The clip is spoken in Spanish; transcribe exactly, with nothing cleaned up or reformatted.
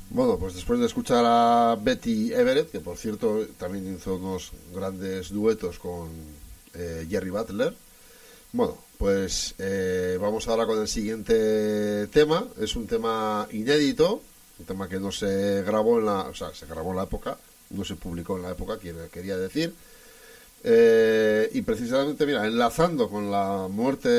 Bueno, pues después de escuchar a Betty Everett, que por cierto también hizo unos grandes duetos con eh, Jerry Butler, bueno, pues eh, vamos ahora con el siguiente tema. Es un tema inédito, un tema que no se grabó en la, o sea, se grabó en la época, no se publicó en la época, quien quería decir. Eh, y precisamente, mira, enlazando con la muerte